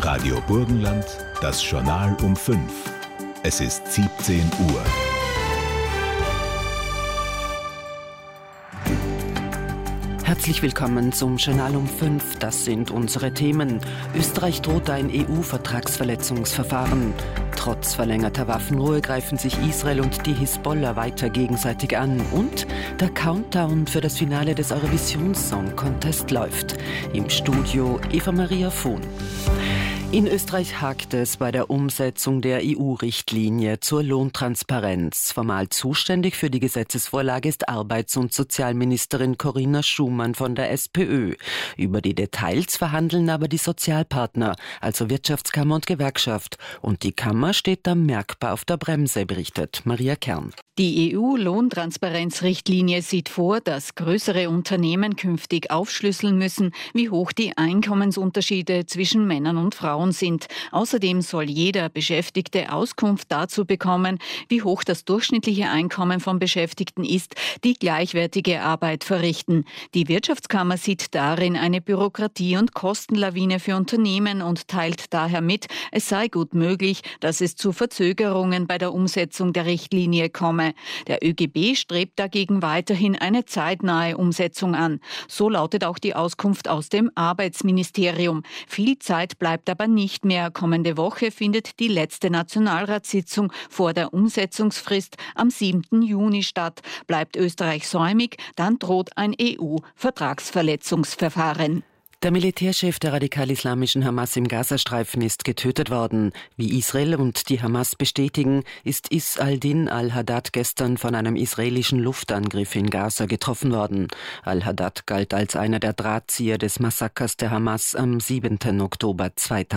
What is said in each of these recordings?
Radio Burgenland, das Journal um 5. Es ist 17 Uhr. Herzlich willkommen zum Journal um 5. Das sind unsere Themen. Österreich droht ein EU-Vertragsverletzungsverfahren. Trotz verlängerter Waffenruhe greifen sich Israel und die Hisbollah weiter gegenseitig an. Und der Countdown für das Finale des Eurovisions Song Contest läuft. Im Studio Eva-Maria Vohn. In Österreich hakt es bei der Umsetzung der EU-Richtlinie zur Lohntransparenz. Formal zuständig für die Gesetzesvorlage ist Arbeits- und Sozialministerin Corinna Schumann von der SPÖ. Über die Details verhandeln aber die Sozialpartner, also Wirtschaftskammer und Gewerkschaft. Und die Kammer steht da merkbar auf der Bremse, berichtet Maria Kern. Die EU-Lohntransparenzrichtlinie sieht vor, dass größere Unternehmen künftig aufschlüsseln müssen, wie hoch die Einkommensunterschiede zwischen Männern und Frauen sind. Außerdem soll jeder Beschäftigte Auskunft dazu bekommen, wie hoch das durchschnittliche Einkommen von Beschäftigten ist, die gleichwertige Arbeit verrichten. Die Wirtschaftskammer sieht darin eine Bürokratie- und Kostenlawine für Unternehmen und teilt daher mit, es sei gut möglich, dass es zu Verzögerungen bei der Umsetzung der Richtlinie komme. Der ÖGB strebt dagegen weiterhin eine zeitnahe Umsetzung an. So lautet auch die Auskunft aus dem Arbeitsministerium. Viel Zeit bleibt aber nicht mehr. Kommende Woche findet die letzte Nationalratssitzung vor der Umsetzungsfrist am 7. Juni statt. Bleibt Österreich säumig, dann droht ein EU-Vertragsverletzungsverfahren. Der Militärchef der radikal-islamischen Hamas im Gazastreifen ist getötet worden. Wie Israel und die Hamas bestätigen, ist Is al-Din al-Haddad gestern von einem israelischen Luftangriff in Gaza getroffen worden. Al-Haddad galt als einer der Drahtzieher des Massakers der Hamas am 7. Oktober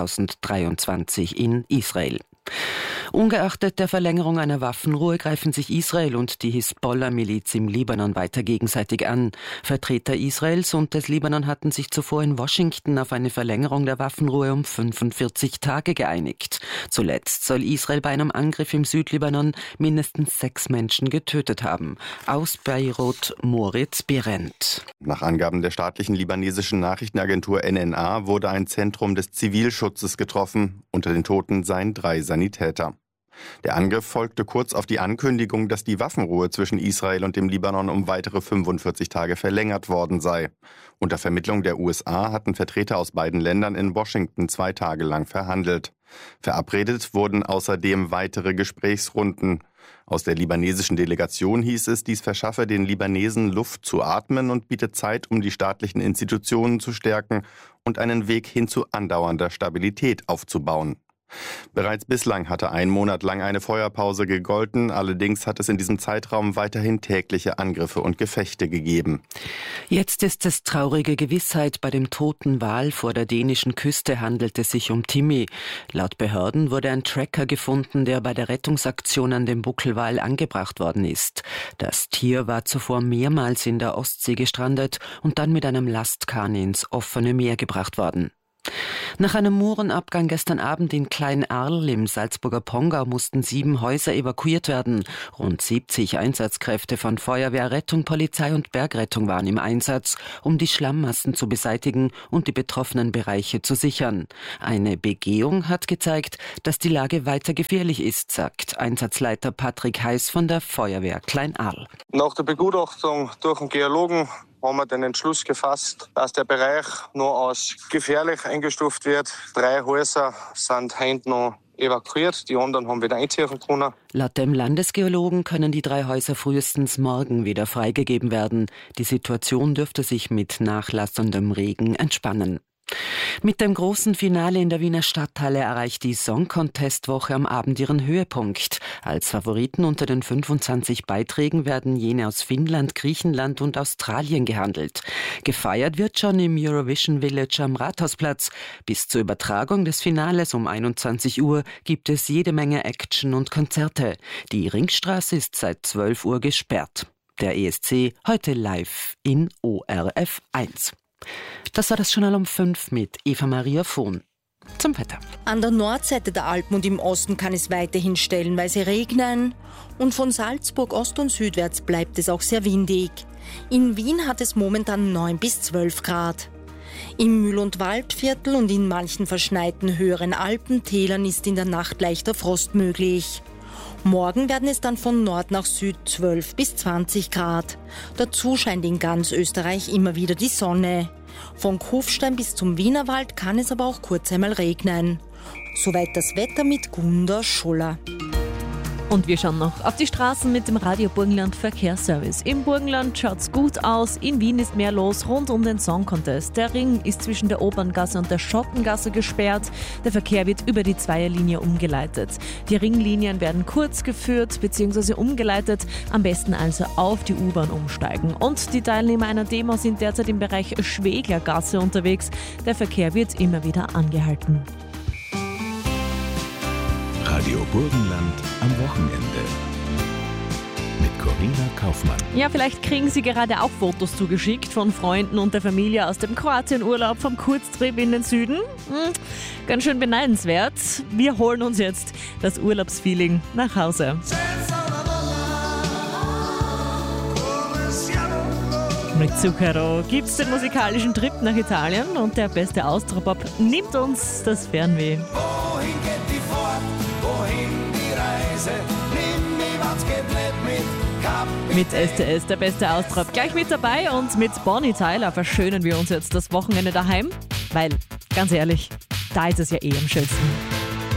2023 in Israel. Ungeachtet der Verlängerung einer Waffenruhe greifen sich Israel und die Hisbollah-Miliz im Libanon weiter gegenseitig an. Vertreter Israels und des Libanon hatten sich zuvor in Washington auf eine Verlängerung der Waffenruhe um 45 Tage geeinigt. Zuletzt soll Israel bei einem Angriff im Südlibanon mindestens 6 Menschen getötet haben. Aus Beirut Moritz Behrendt. Nach Angaben der staatlichen libanesischen Nachrichtenagentur NNA wurde ein Zentrum des Zivilschutzes getroffen. Unter den Toten seien 3 Sanitäter. Der Angriff folgte kurz auf die Ankündigung, dass die Waffenruhe zwischen Israel und dem Libanon um weitere 45 Tage verlängert worden sei. Unter Vermittlung der USA hatten Vertreter aus beiden Ländern in Washington 2 Tage lang verhandelt. Verabredet wurden außerdem weitere Gesprächsrunden. Aus der libanesischen Delegation hieß es, dies verschaffe den Libanesen Luft zu atmen und biete Zeit, um die staatlichen Institutionen zu stärken und einen Weg hin zu andauernder Stabilität aufzubauen. Bereits bislang hatte 1 Monat lang eine Feuerpause gegolten, allerdings hat es in diesem Zeitraum weiterhin tägliche Angriffe und Gefechte gegeben. Jetzt ist es traurige Gewissheit. Bei dem toten Wal vor der dänischen Küste handelt es sich um Timmy. Laut Behörden wurde ein Tracker gefunden, der bei der Rettungsaktion an dem Buckelwal angebracht worden ist. Das Tier war zuvor mehrmals in der Ostsee gestrandet und dann mit einem Lastkahn ins offene Meer gebracht worden. Nach einem Murenabgang gestern Abend in Klein-Arl im Salzburger Pongau mussten 7 Häuser evakuiert werden. Rund 70 Einsatzkräfte von Feuerwehr, Rettung, Polizei und Bergrettung waren im Einsatz, um die Schlammmassen zu beseitigen und die betroffenen Bereiche zu sichern. Eine Begehung hat gezeigt, dass die Lage weiter gefährlich ist, sagt Einsatzleiter Patrick Heiß von der Feuerwehr Klein-Arl. Nach der Begutachtung durch den Geologen haben wir den Entschluss gefasst, dass der Bereich noch als gefährlich eingestuft wird. 3 Häuser sind heute noch evakuiert, die anderen haben wieder einziehen können. Laut dem Landesgeologen können die 3 Häuser frühestens morgen wieder freigegeben werden. Die Situation dürfte sich mit nachlassendem Regen entspannen. Mit dem großen Finale in der Wiener Stadthalle erreicht die Song-Contest-Woche am Abend ihren Höhepunkt. Als Favoriten unter den 25 Beiträgen werden jene aus Finnland, Griechenland und Australien gehandelt. Gefeiert wird schon im Eurovision Village am Rathausplatz. Bis zur Übertragung des Finales um 21 Uhr gibt es jede Menge Action und Konzerte. Die Ringstraße ist seit 12 Uhr gesperrt. Der ESC heute live in ORF 1. Das war das Journal um 5 mit Eva-Maria Vohn. Zum Wetter. An der Nordseite der Alpen und im Osten kann es weiterhin stellenweise regnen. Und von Salzburg ost- und südwärts bleibt es auch sehr windig. In Wien hat es momentan 9 bis 12 Grad. Im Mühl- und Waldviertel und in manchen verschneiten höheren Alpentälern ist in der Nacht leichter Frost möglich. Morgen werden es dann von Nord nach Süd 12 bis 20 Grad. Dazu scheint in ganz Österreich immer wieder die Sonne. Von Kufstein bis zum Wienerwald kann es aber auch kurz einmal regnen. Soweit das Wetter mit Gunda Scholler. Und wir schauen noch auf die Straßen mit dem Radio Burgenland Verkehrsservice. Im Burgenland schaut's gut aus, in Wien ist mehr los rund um den Song Contest. Der Ring ist zwischen der Oberngasse und der Schottengasse gesperrt. Der Verkehr wird über die Zweierlinie umgeleitet. Die Ringlinien werden kurz geführt bzw. umgeleitet, am besten also auf die U-Bahn umsteigen. Und die Teilnehmer einer Demo sind derzeit im Bereich Schweglergasse unterwegs. Der Verkehr wird immer wieder angehalten. Radio Burgenland am Wochenende. Mit Corinna Kaufmann. Ja, vielleicht kriegen Sie gerade auch Fotos zugeschickt von Freunden und der Familie aus dem Kroatienurlaub, vom Kurztrip in den Süden. Ganz schön beneidenswert. Wir holen uns jetzt das Urlaubsfeeling nach Hause. Mit Zucchero gibt's den musikalischen Trip nach Italien und der beste Austropop nimmt uns das Fernweh. Wohin geht die Fahrt? Wohin die Reise? Nimm mich, was geht nicht mit Kapitän. Mit STS, der beste Austrop, gleich mit dabei und mit Bonnie Tyler verschönern wir uns jetzt das Wochenende daheim, weil, ganz ehrlich, da ist es ja eh am schönsten.